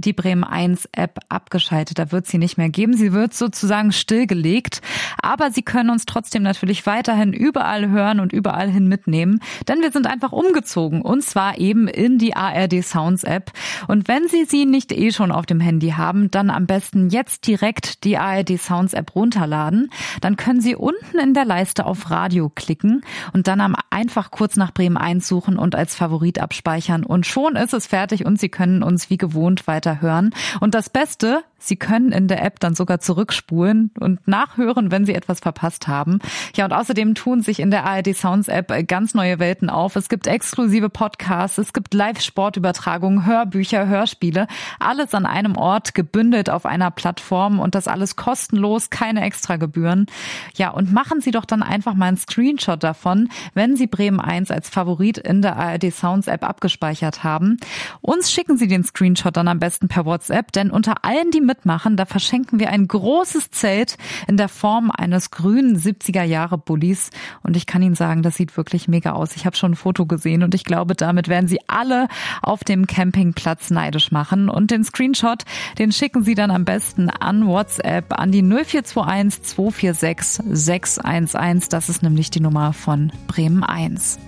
die Bremen 1 App abgeschaltet. Da wird sie nicht mehr geben. Sie wird sozusagen stillgelegt. Aber Sie können uns trotzdem natürlich weiterhin überall hören und überall hin mitnehmen. Denn wir sind einfach umgezogen. Und zwar eben in die ARD Sounds App. Und wenn Sie sie nicht schon auf dem Handy haben, dann am besten jetzt direkt die ARD Sounds App runterladen. Dann können Sie unten in der Leiste auf Radio klicken und dann einfach kurz nach Bremen 1 suchen und als Favorit abspeichern. Und schon ist es fertig und Sie können uns wie gewohnt weiter hören. Und das Beste, Sie können in der App dann sogar zurückspulen und nachhören, wenn Sie etwas verpasst haben. Ja, und außerdem tun sich in der ARD Sounds App ganz neue Welten auf. Es gibt exklusive Podcasts, es gibt Live-Sportübertragungen, Hörbücher, Hörspiele. Alles an einem Ort, gebündelt auf einer Plattform und das alles kostenlos, keine Extragebühren. Ja, und machen Sie doch dann einfach mal einen Screenshot davon, wenn Sie Bremen 1 als Favorit in der ARD Sounds App abgespeichert haben. Uns schicken Sie den Screenshot dann am besten per WhatsApp, denn unter allen, die mitmachen, da verschenken wir ein großes Zelt in der Form eines grünen 70er-Jahre-Bullis. Und ich kann Ihnen sagen, das sieht wirklich mega aus. Ich habe schon ein Foto gesehen und ich glaube, damit werden Sie alle auf dem Campingplatz neidisch machen. Und den Screenshot, den schicken Sie dann am besten an WhatsApp an die 0421 246 611. Das ist nämlich die Nummer von Bremen 1.